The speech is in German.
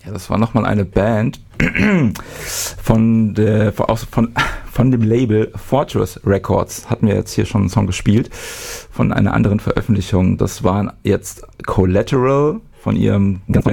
Das war nochmal eine Band von dem Label Fortress Records. Hatten wir jetzt hier schon einen Song gespielt von einer anderen Veröffentlichung. Das waren jetzt Collateral von ihrem ganz